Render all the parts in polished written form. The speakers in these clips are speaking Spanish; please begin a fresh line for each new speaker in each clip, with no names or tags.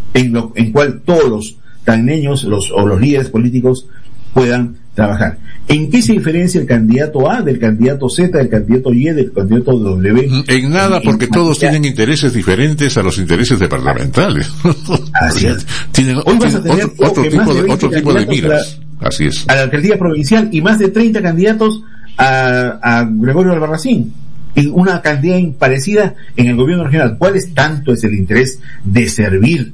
en cual todos los tacneños o los líderes políticos puedan trabajar. ¿En qué se diferencia el candidato A del candidato Z, del candidato Y, del candidato W?
En nada, porque todos tienen intereses diferentes a los intereses departamentales.
Así es.
Tienen
Hoy vas a tener
otro tipo de miras. Así es.
A la alcaldía provincial y más de 30 candidatos a Gregorio Albarracín. Y una cantidad parecida en el gobierno regional. ¿Cuál es tanto es el interés de servir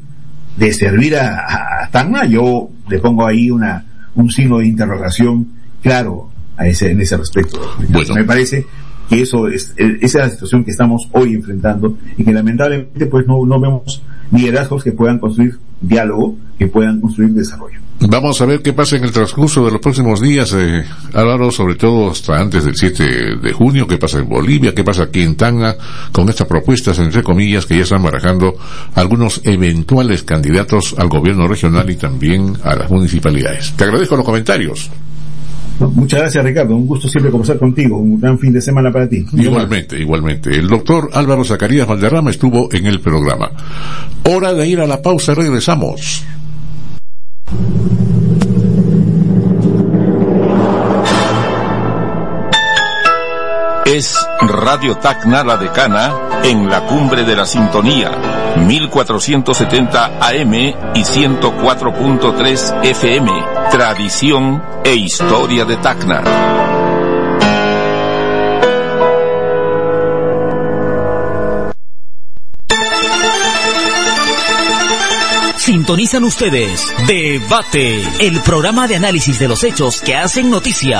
a Tacna? Yo le pongo ahí un signo de interrogación claro en ese respecto. Bueno. Me parece que esa es la situación que estamos hoy enfrentando y que lamentablemente pues no vemos liderazgos que puedan construir diálogo, que puedan construir desarrollo.
Vamos a ver qué pasa en el transcurso de los próximos días, Álvaro, sobre todo hasta antes del 7 de junio, qué pasa en Bolivia, qué pasa aquí en Tacna, con estas propuestas, entre comillas, que ya están barajando algunos eventuales candidatos al gobierno regional y también a las municipalidades. Te agradezco los comentarios.
Muchas gracias, Ricardo. Un gusto siempre conversar contigo. Un gran fin de semana para ti.
Igualmente. El doctor Álvaro Zacarías Valderrama estuvo en el programa. Hora de ir a la pausa, regresamos.
Es Radio Tacna La Decana en la cumbre de la sintonía, 1470 AM y 104.3 FM, tradición e historia de Tacna.
Sintonizan ustedes Debate, el programa de análisis de los hechos que hacen noticia.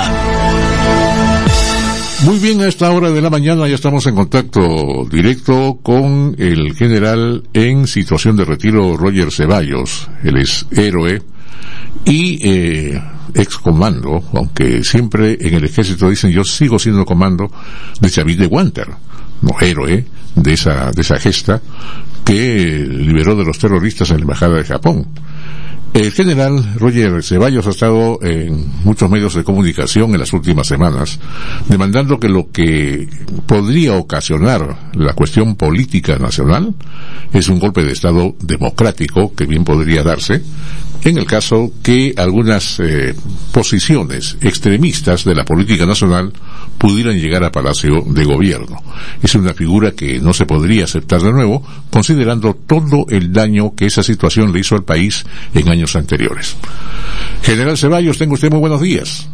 Muy bien, a esta hora de la mañana ya estamos en contacto directo con el general en situación de retiro, Roger Ceballos. Él es héroe y ex comando, aunque siempre en el ejército dicen yo sigo siendo comando de Chavit de Guanter, no héroe de esa gesta que liberó de los terroristas en la embajada de Japón. El general Roger Ceballos ha estado en muchos medios de comunicación en las últimas semanas demandando que lo que podría ocasionar la cuestión política nacional es un golpe de Estado democrático que bien podría darse en el caso que algunas posiciones extremistas de la política nacional pudieran llegar a Palacio de Gobierno. Es una figura que no se podría aceptar de nuevo, considerando todo el daño que esa situación le hizo al país en años anteriores. General Ceballos, tenga usted muy buenos días.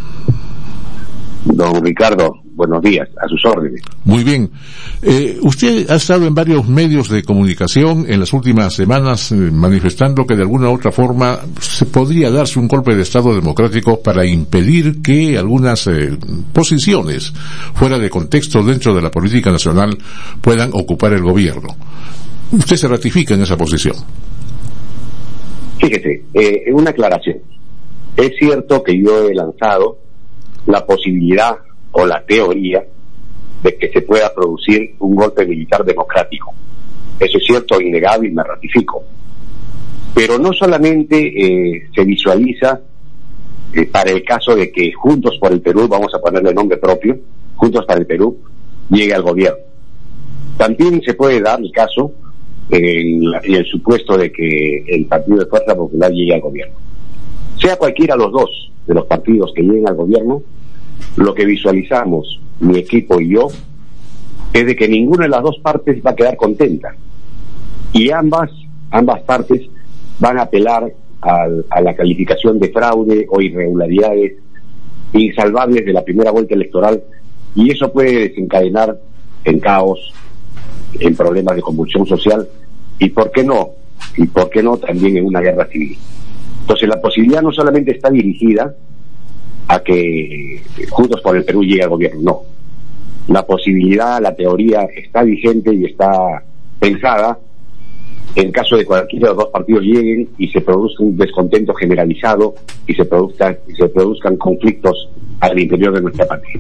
Don Ricardo, buenos días, a sus órdenes.
Muy bien. Usted ha estado en varios medios de comunicación en las últimas semanas manifestando que de alguna u otra forma se podría darse un golpe de Estado democrático para impedir que algunas posiciones fuera de contexto dentro de la política nacional puedan ocupar el gobierno. ¿Usted se ratifica en esa posición?
Fíjese, una aclaración. Es cierto que yo he lanzado la posibilidad o la teoría de que se pueda producir un golpe militar democrático. Eso es cierto, innegable, y me ratifico. Pero no solamente se visualiza para el caso de que Juntos por el Perú, vamos a ponerle nombre propio, Juntos para el Perú, llegue al gobierno. También se puede dar el caso en el supuesto de que el Partido de Fuerza Popular llegue al gobierno. Sea cualquiera los dos de los partidos que lleguen al gobierno, lo que visualizamos, mi equipo y yo, es de que ninguna de las dos partes va a quedar contenta. Y ambas partes van a apelar a la calificación de fraude o irregularidades insalvables de la primera vuelta electoral, y eso puede desencadenar en caos, en problemas de convulsión social, y por qué no también en una guerra civil. Entonces la posibilidad no solamente está dirigida a que Juntos por el Perú llegue al gobierno, no. La posibilidad, la teoría está vigente y está pensada en caso de cualquiera de los dos partidos lleguen y se produzca un descontento generalizado y se produzcan conflictos al interior de nuestra patria.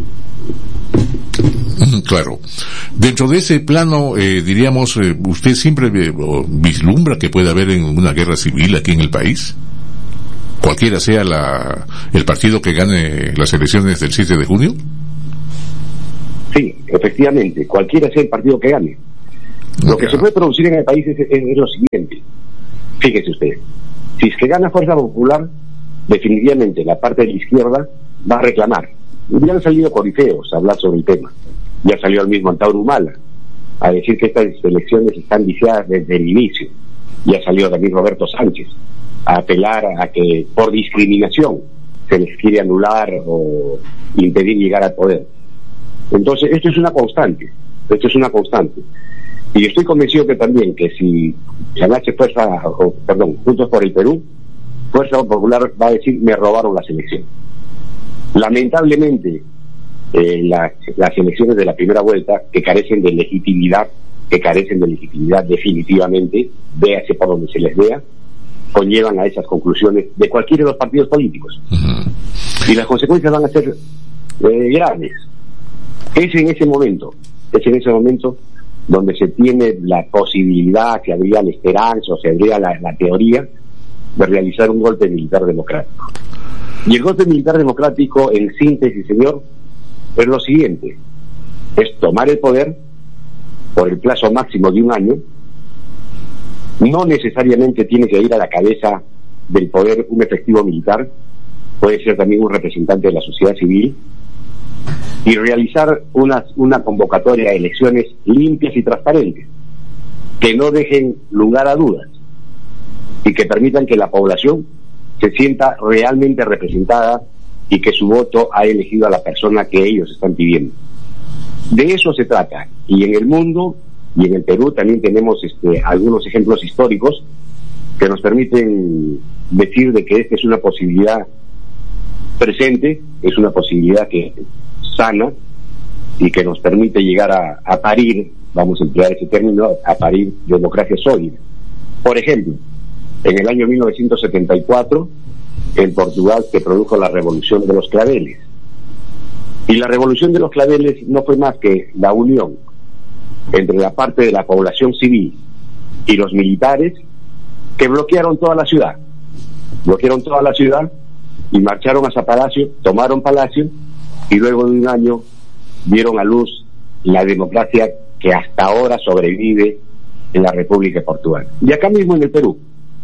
Claro. Dentro de ese plano, diríamos, ¿usted siempre vislumbra que puede haber una guerra civil aquí en el país? Cualquiera sea el partido que gane las elecciones del 7 de junio.
Sí, efectivamente, cualquiera sea el partido que gane. Lo que se puede producir en el país es lo siguiente. Fíjese usted, si es que gana Fuerza Popular, definitivamente la parte de la izquierda va a reclamar. Ya han salido corifeos a hablar sobre el tema. Ya salió el mismo Antauro Humala a decir que estas elecciones están viciadas desde el inicio. Ya salió también Roberto Sánchez a apelar a que por discriminación se les quiere anular o impedir llegar al poder. Entonces, esto es una constante. Y estoy convencido que también que si ganase Juntos por el Perú, Fuerza Popular va a decir, me robaron las elecciones. Lamentablemente, las elecciones de la primera vuelta, que carecen de legitimidad definitivamente, véase por donde se les vea, conllevan a esas conclusiones de cualquiera de los partidos políticos. Y las consecuencias van a ser graves. Es en ese momento donde se tiene la posibilidad, se habría la esperanza, o se habría la teoría de realizar un golpe militar democrático. Y el golpe militar democrático, en síntesis, señor, es lo siguiente: es tomar el poder por el plazo máximo de 1 año. No necesariamente tiene que ir a la cabeza del poder un efectivo militar, puede ser también un representante de la sociedad civil, y realizar una convocatoria de elecciones limpias y transparentes, que no dejen lugar a dudas y que permitan que la población se sienta realmente representada y que su voto ha elegido a la persona que ellos están pidiendo. De eso se trata. Y en el mundo y en el Perú también tenemos algunos ejemplos históricos que nos permiten decir de que esta es una posibilidad presente, es una posibilidad que sana y que nos permite llegar a parir, vamos a emplear ese término, a parir democracia sólida. Por ejemplo, en el año 1974, en Portugal se produjo la Revolución de los Claveles. Y la Revolución de los Claveles no fue más que la unión entre la parte de la población civil y los militares, que bloquearon toda la ciudad y marcharon hacia Palacio, tomaron Palacio, y luego de 1 año dieron a luz la democracia que hasta ahora sobrevive en la República de Portugal. Y acá mismo en el Perú,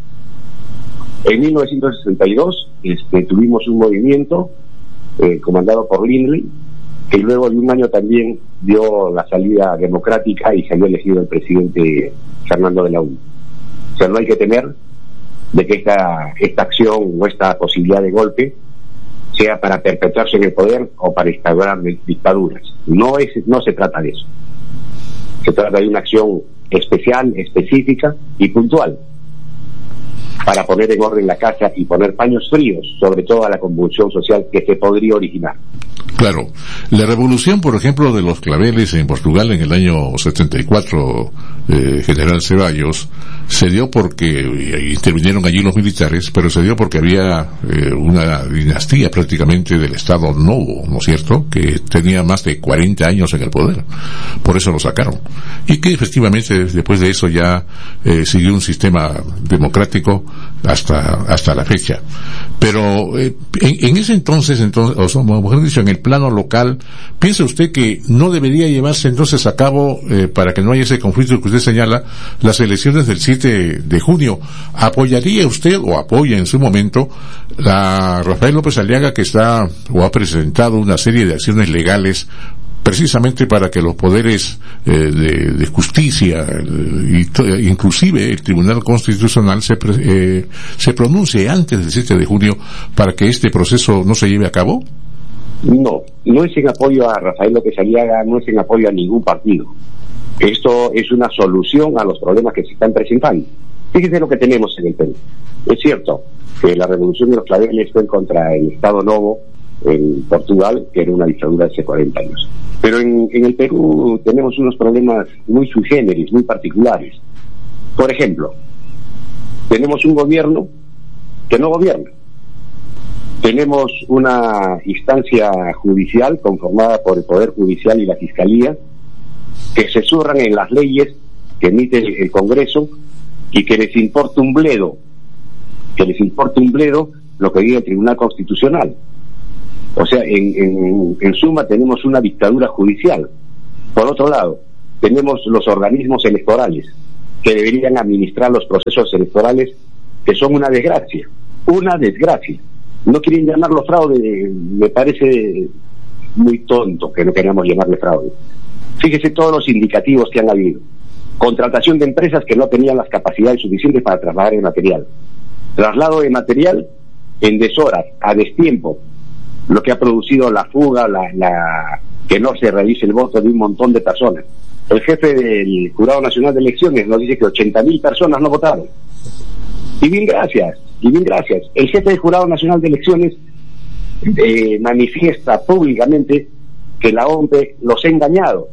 en 1962 tuvimos un movimiento comandado por Lindley, que luego de 1 año también dio la salida democrática y salió elegido el presidente Fernando de la U. O sea, no hay que temer de que esta acción o esta posibilidad de golpe sea para perpetuarse en el poder o para instaurar dictaduras. No se trata de eso. Se trata de una acción especial, específica y puntual, para poner en orden la casa y poner paños fríos sobre todo a la convulsión social que se podría originar.
Claro, la revolución, por ejemplo, de los Claveles en Portugal en el año 74, General Ceballos, se dio porque intervinieron allí los militares, pero se dio porque había una dinastía prácticamente del Estado Novo, ¿no es cierto?, que tenía más de 40 años en el poder. Por eso lo sacaron. Y que efectivamente después de eso ya siguió un sistema democrático hasta la fecha. Pero en ese entonces, o mejor dicho, en el plano local, ¿piensa usted que no debería llevarse entonces a cabo, para que no haya ese conflicto que usted señala, las elecciones del 7 de junio? ¿Apoyaría usted o apoya en su momento a Rafael López Aliaga, que está o ha presentado una serie de acciones legales precisamente para que los poderes de justicia, inclusive el Tribunal Constitucional, se pronuncie antes del 7 de junio para que este proceso no se lleve a cabo? No es en apoyo a Rafael López Aliaga, no es en apoyo a ningún partido. Esto es una solución a los problemas que se están presentando. Fíjense lo que tenemos en el Perú. Es cierto que la Revolución de los Claveles fue contra el Estado Novo en Portugal, que era una dictadura de hace 40 años. Pero en el Perú tenemos unos problemas muy sui generis, muy particulares. Por ejemplo, tenemos un gobierno que no gobierna. Tenemos una instancia judicial conformada por el Poder Judicial y la Fiscalía, que se zurran en las leyes que emite el Congreso y que les importa un bledo lo que diga el Tribunal Constitucional. O sea, en suma tenemos una dictadura judicial. Por otro lado, tenemos los organismos electorales
que deberían administrar los procesos electorales, que son una desgracia. No quieren llamarlo fraude, me parece muy tonto que no queramos llamarle fraude. Fíjese todos los indicativos que han habido. Contratación de empresas que no tenían las capacidades suficientes para trasladar el material. Traslado de material en deshoras, a destiempo, lo que ha producido la fuga, que no se realice el voto de un montón de personas. El jefe del Jurado Nacional de Elecciones nos dice que 80.000 personas no votaron. Y bien gracias. El jefe del Jurado Nacional de Elecciones manifiesta públicamente que la OMPE los ha engañado.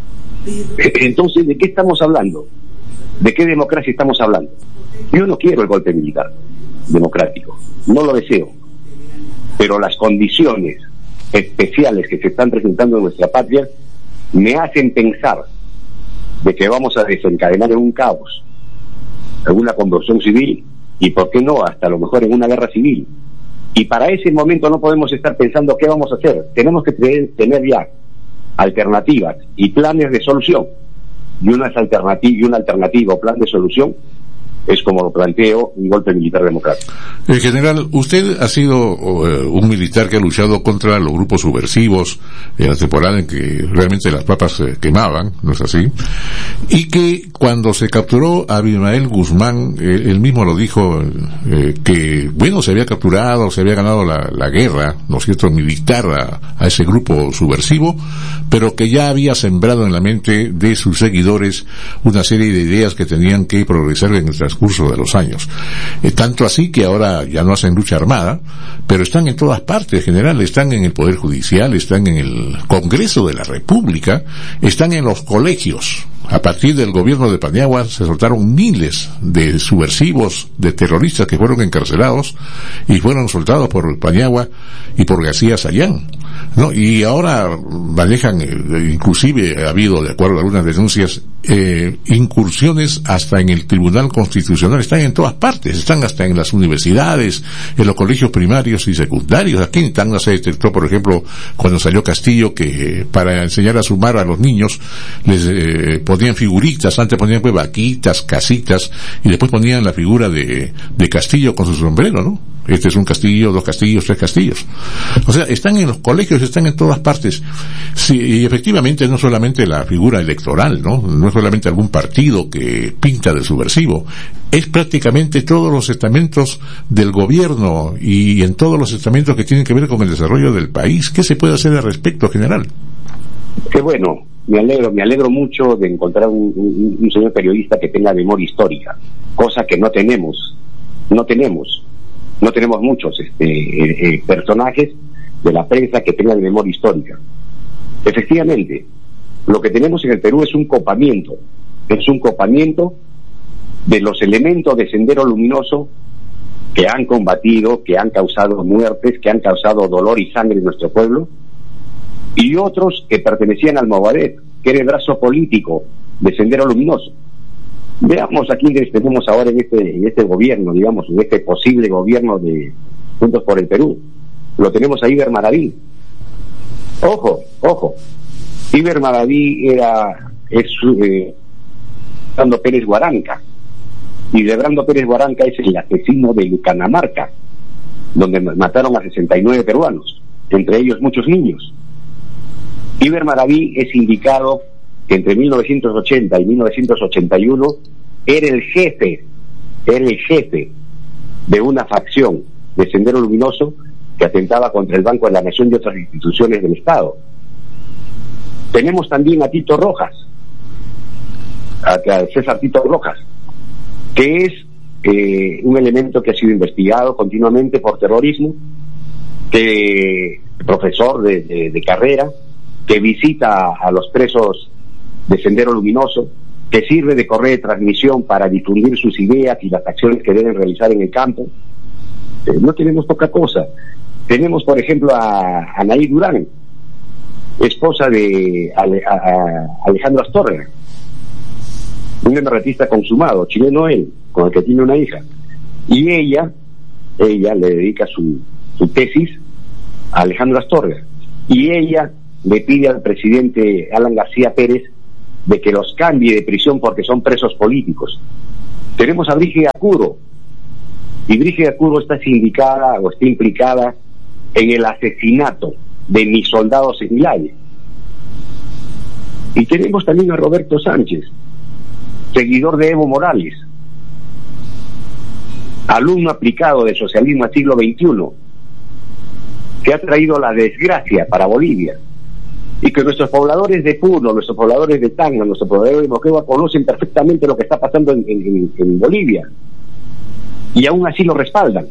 Entonces, ¿de qué estamos hablando? ¿De qué democracia estamos hablando? Yo no quiero el golpe militar democrático, no lo deseo, pero las condiciones especiales que se están presentando en nuestra patria me hacen pensar de que vamos a desencadenar en un caos, en una convulsión civil, y por qué no, hasta a lo mejor en una guerra civil. Y para ese momento no podemos estar pensando qué vamos a hacer. Tenemos que tener ya alternativas y planes de solución. Y una alternativa o plan de solución es, como lo planteo, un golpe militar democrático.
General, usted ha sido un militar que ha luchado contra los grupos subversivos en la temporada en que realmente las papas se quemaban, ¿no es así? Y que cuando se capturó a Abimael Guzmán, él mismo lo dijo, que bueno, se había capturado, se había ganado la guerra, ¿no es cierto?, militar a ese grupo subversivo, pero que ya había sembrado en la mente de sus seguidores una serie de ideas que tenían que progresar en el transcurso de los años. Tanto así que ahora ya no hacen lucha armada, pero están en todas partes, general, están en el Poder Judicial, están en el Congreso de la República, están en los colegios. A partir del gobierno de Paniagua se soltaron miles de subversivos, de terroristas que fueron encarcelados y fueron soltados por Paniagua y por García Sayán, ¿no? Y ahora manejan, inclusive ha habido, de acuerdo a algunas denuncias, incursiones hasta en el Tribunal Constitucional. Están en todas partes, están hasta en las universidades, en los colegios primarios y secundarios. Aquí en Tacna se detectó, por ejemplo, cuando salió Castillo, que para enseñar a sumar a los niños les ponían figuritas. Antes ponían pues vaquitas, casitas, y después ponían la figura de Castillo con su sombrero, ¿no? Este es un castillo, 2 castillos, 3 castillos. O sea, están en los colegios, están en todas partes. Sí, y efectivamente no solamente la figura electoral, ¿no? No es solamente algún partido que pinta de subversivo. Es prácticamente todos los estamentos del gobierno y en todos los estamentos que tienen que ver con el desarrollo del país. ¿Qué se puede hacer al respecto, general?
Qué bueno, me alegro mucho de encontrar un señor periodista que tenga memoria histórica, cosa que no tenemos muchos personajes de la prensa que tengan memoria histórica. Efectivamente, lo que tenemos en el Perú es un copamiento de los elementos de Sendero Luminoso que han combatido, que han causado muertes, que han causado dolor y sangre en nuestro pueblo, y otros que pertenecían al Movadef, que era el brazo político de Sendero Luminoso. Veamos a quiénes tenemos ahora en este gobierno, digamos, en este posible gobierno de Juntos por el Perú. Lo tenemos a Iber Maraví. Ojo. Iber Maraví es Brando Pérez Guaranca. Y de Brando Pérez Guaranca es el asesino de Canamarca, donde mataron a 69 peruanos, entre ellos muchos niños. Iber Maraví es indicado que entre 1980 y 1981 era el jefe de una facción de Sendero Luminoso que atentaba contra el Banco de la Nación y otras instituciones del Estado. Tenemos también a Tito Rojas, a César Tito Rojas, que es un elemento que ha sido investigado continuamente por terrorismo, profesor de carrera, que visita a los presos de Sendero Luminoso, que sirve de correa de transmisión para difundir sus ideas y las acciones que deben realizar en el campo. No tenemos poca cosa. Tenemos, por ejemplo, a Anaí Durán, esposa de Alejandro Astorga, un emeritista consumado, chileno él, con el que tiene una hija. Y ella le dedica su tesis a Alejandro Astorga. Y ella le pide al presidente Alan García Pérez de que los cambie de prisión porque son presos políticos. Tenemos a Brígida Curo, y Brígida Curo está sindicada o está implicada en el asesinato de mis soldados en Milay. Y tenemos también a Roberto Sánchez, seguidor de Evo Morales, alumno aplicado del socialismo al siglo XXI, que ha traído la desgracia para Bolivia, y que nuestros pobladores de Puno, nuestros pobladores de Tacna, nuestros pobladores de Moquegua conocen perfectamente lo que está pasando en Bolivia, y aún así lo respaldan.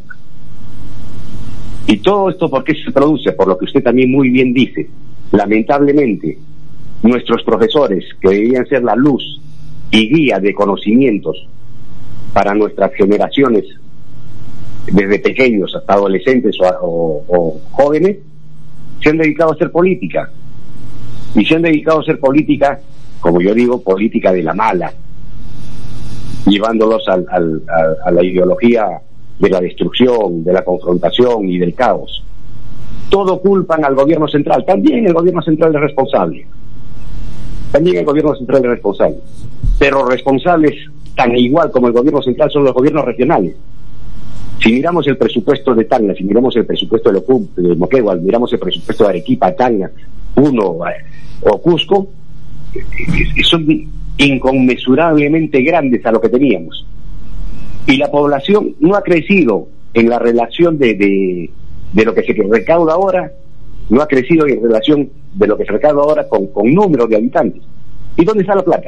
Y todo esto, ¿por qué se produce? Por lo que usted también muy bien dice. Lamentablemente, nuestros profesores, que deberían ser la luz y guía de conocimientos para nuestras generaciones, desde pequeños hasta adolescentes o jóvenes, se han dedicado a hacer política. Y se han dedicado a hacer política, como yo digo, política de la mala, llevándolos a la ideología de la destrucción, de la confrontación y del caos. Todo culpan al gobierno central. También el gobierno central es responsable. También el gobierno central es responsable. Pero responsables, tan igual como el gobierno central, son los gobiernos regionales. Si miramos el presupuesto de Tacna, si miramos el presupuesto de Moquegua, miramos el presupuesto de Arequipa, Tacna, Puno o Cusco, son inconmensurablemente grandes a lo que teníamos. Y la población no ha crecido en la relación de lo que se recauda ahora, no ha crecido en relación de lo que se recauda ahora con número de habitantes. ¿Y dónde está la plata?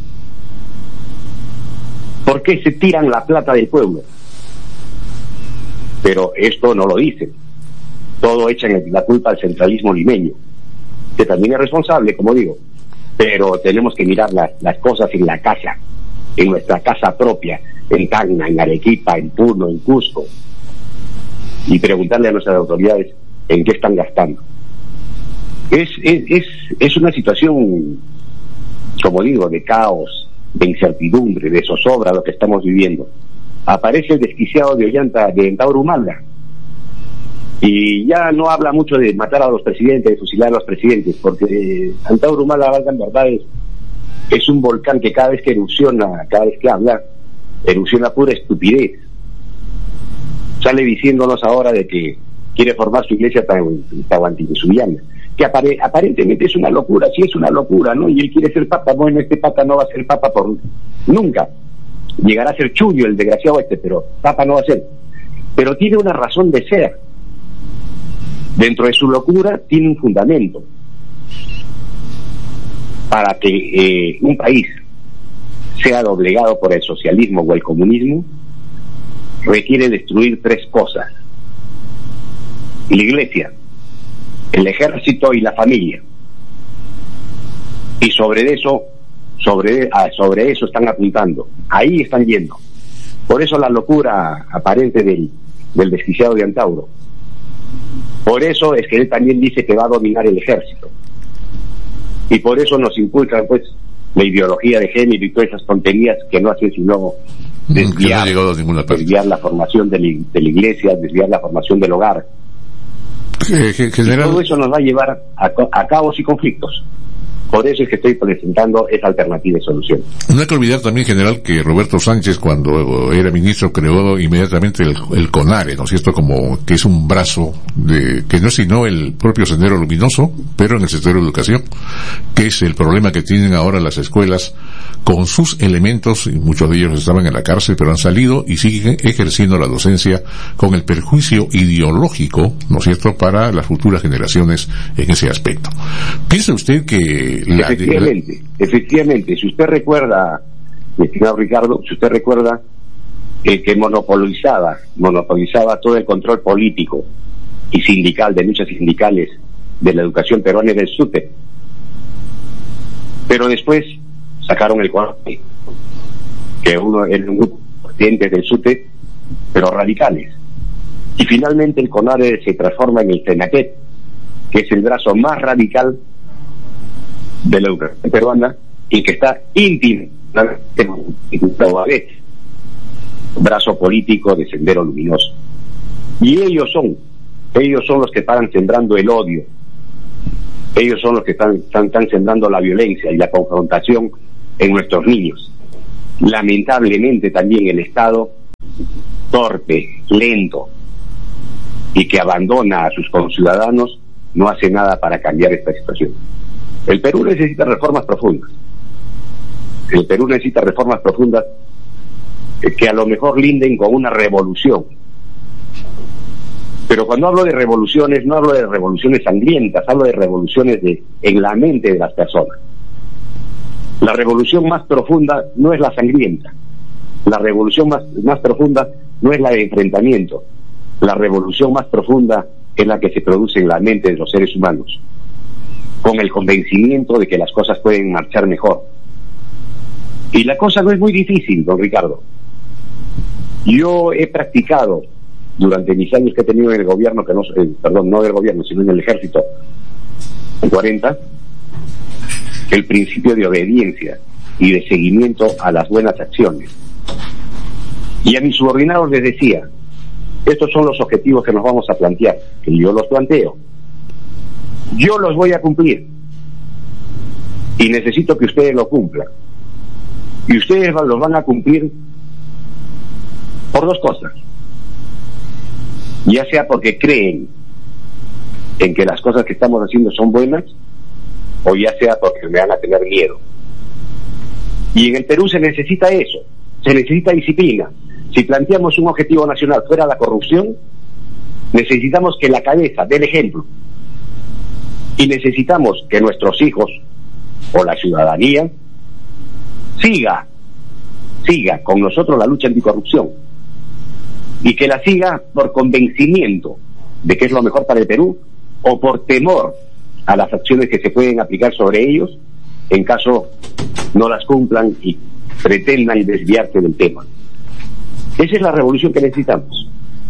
¿Por qué se tiran la plata del pueblo? Pero esto no lo dicen. Todo echan la culpa al centralismo limeño, que también es responsable, como digo. Pero tenemos que mirar las cosas en la casa, en nuestra casa propia, en Tacna, en Arequipa, en Puno, en Cusco, y preguntarle a nuestras autoridades en qué están gastando. Es una situación, como digo, de caos, de incertidumbre, de zozobra lo que estamos viviendo. Aparece el desquiciado de Ollanta, de Antauro Humala, y ya no habla mucho de matar a los presidentes, de fusilar a los presidentes, porque Antauro Humala, en verdad, es un volcán que cada vez que erupciona, cada vez que habla, erupciona pura estupidez. Sale diciéndonos ahora de que quiere formar su iglesia Tahuantinsubiana, que aparentemente es una locura. Sí, es una locura, ¿no? Y él quiere ser papa. Bueno, este papa no va a ser papa por nunca. Llegará a ser Chullo, el desgraciado pero papa no va a ser. Pero tiene una razón de ser. Dentro de su locura tiene un fundamento. Para que un país sea doblegado por el socialismo o el comunismo, requiere destruir tres cosas: la iglesia, el ejército y la familia. Y sobre eso están apuntando, ahí están yendo. Por eso la locura aparente del desquiciado de Antauro. Por eso es que él también dice que va a dominar el ejército. Y por eso nos inculcan, pues, la ideología de género y todas esas tonterías que no hacen sino desviar la formación de la iglesia, desviar la formación del hogar. Y todo eso nos va a llevar a caos y conflictos. Por eso es que estoy presentando esa alternativa de solución.
No hay que olvidar también, general, que Roberto Sánchez, cuando era ministro, creó inmediatamente el CONARE, ¿no es cierto?, como que es un brazo que no es sino el propio Sendero Luminoso, pero en el sector de educación, que es el problema que tienen ahora las escuelas con sus elementos, y muchos de ellos estaban en la cárcel, pero han salido y siguen ejerciendo la docencia con el perjuicio ideológico, ¿no es cierto?, para las futuras generaciones en ese aspecto. ¿Piensa usted que
Efectivamente, si usted recuerda, mi estimado Ricardo, que monopolizaba todo el control político y sindical, de luchas sindicales de la educación peruana y del SUTE. Pero después sacaron el CONARE, que uno era un grupo de entes del SUTE, pero radicales. Y finalmente el CONARE se transforma en el CENACET, que es el brazo más radical de la educación peruana y que está íntimamente brazo político de Sendero Luminoso. Y ellos son los que paran sembrando el odio Ellos son los que están sembrando la violencia y la confrontación en nuestros niños. Lamentablemente también el Estado, torpe, lento y que abandona a sus conciudadanos, no hace nada para cambiar esta situación. El Perú necesita reformas profundas. El Perú necesita reformas profundas que a lo mejor linden con una revolución. Pero cuando hablo de revoluciones, no hablo de revoluciones sangrientas, hablo de revoluciones en la mente de las personas. La revolución más profunda no es la sangrienta. La revolución más profunda no es la de enfrentamiento. La revolución más profunda es la que se produce en la mente de los seres humanos, con el convencimiento de que las cosas pueden marchar mejor. Y la cosa no es muy difícil, don Ricardo. Yo he practicado durante mis años que he tenido en el gobierno, no del gobierno, sino en el ejército, en 40, el principio de obediencia y de seguimiento a las buenas acciones. Y a mis subordinados les decía, estos son los objetivos que nos vamos a plantear, que yo los planteo. Yo los voy a cumplir. Y necesito que ustedes lo cumplan. Y ustedes los van a cumplir por dos cosas. Ya sea porque creen en que las cosas que estamos haciendo son buenas, o ya sea porque me van a tener miedo. Y en el Perú se necesita eso, se necesita disciplina. Si planteamos un objetivo nacional fuera la corrupción, necesitamos que la cabeza dé el ejemplo. Y necesitamos que nuestros hijos, o la ciudadanía, siga con nosotros la lucha anticorrupción. Y que la siga por convencimiento de que es lo mejor para el Perú, o por temor a las acciones que se pueden aplicar sobre ellos en caso no las cumplan y pretendan desviarse del tema. Esa es la revolución que necesitamos.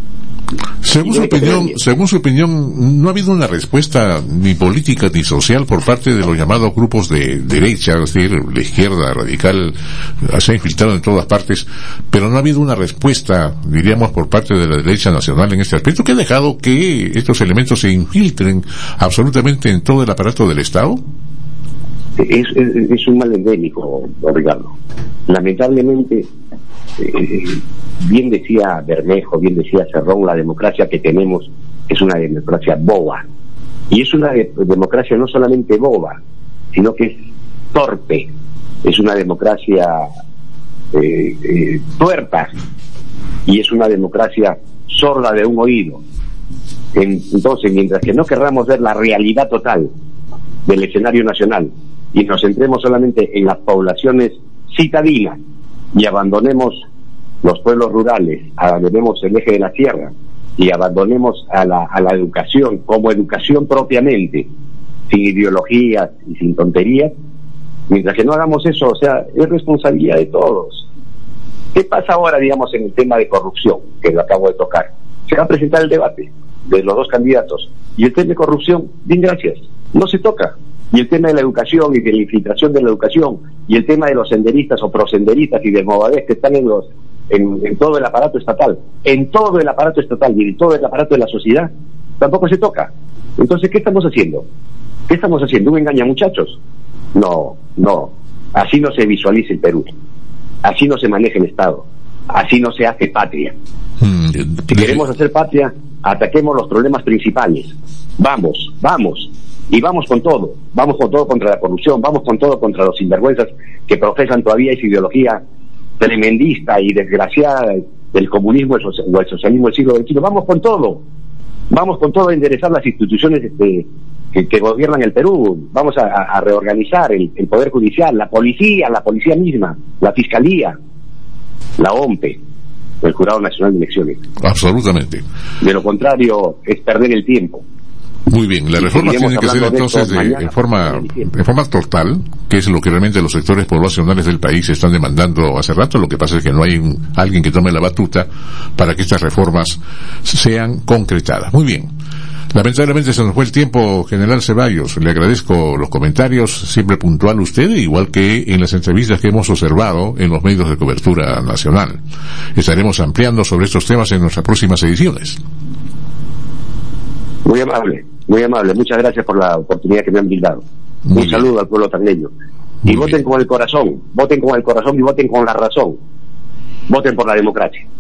Según su opinión, no ha habido una respuesta ni política ni social por parte de los llamados grupos de derecha, es decir, la izquierda radical se ha infiltrado en todas partes, pero no ha habido una respuesta, diríamos, por parte de la derecha nacional en este aspecto, que ha dejado que estos elementos se infiltren absolutamente en todo el aparato del Estado.
Es un mal endémico, don Ricardo. Lamentablemente, bien decía Bermejo, bien decía Cerrón, la democracia que tenemos es una democracia boba. Y es una democracia no solamente boba, sino que es torpe. Es una democracia tuerta. Y es una democracia sorda de un oído. Entonces, mientras que no querramos ver la realidad total del escenario nacional y nos centremos solamente en las poblaciones citadinas y abandonemos los pueblos rurales, abandonemos el eje de la sierra y abandonemos a la educación como educación propiamente, sin ideologías y sin tonterías, mientras que no hagamos eso, o sea, es responsabilidad de todos. ¿Qué pasa ahora, digamos, en el tema de corrupción, que lo acabo de tocar? Se va a presentar el debate de los dos candidatos, y el tema de corrupción, bien gracias, no se toca. Y el tema de la educación y de la infiltración de la educación, y el tema de los senderistas o prosenderistas y del Movadez que están en todo el aparato estatal, y en todo el aparato de la sociedad, tampoco se toca. Entonces, ¿qué estamos haciendo? ¿Un engaña, muchachos? No, así no se visualiza el Perú, así no se maneja el Estado, así no se hace patria. Si queremos hacer patria, ataquemos los problemas principales. Vamos, y vamos con todo contra la corrupción, vamos con todo contra los sinvergüenzas que profesan todavía esa ideología tremendista y desgraciada del comunismo o el socialismo del siglo XXI. Vamos con todo a enderezar las instituciones que gobiernan el Perú. Vamos a reorganizar el Poder Judicial, la policía misma, la Fiscalía, la OMPE, el Jurado Nacional de Elecciones.
Absolutamente.
De lo contrario, es perder el tiempo.
Muy bien, la reforma tiene que ser entonces en forma total, que es lo que realmente los sectores poblacionales del país están demandando hace rato. Lo que pasa es que no hay alguien que tome la batuta para que estas reformas sean concretadas. Muy bien. Lamentablemente se nos fue el tiempo, General Ceballos. Le agradezco los comentarios, siempre puntual usted, igual que en las entrevistas que hemos observado en los medios de cobertura nacional. Estaremos ampliando sobre estos temas en nuestras próximas ediciones.
Muy amable. Muy amable, muchas gracias por la oportunidad que me han brindado. Un saludo al pueblo tacneño. Y voten con el corazón y voten con la razón. Voten por la democracia.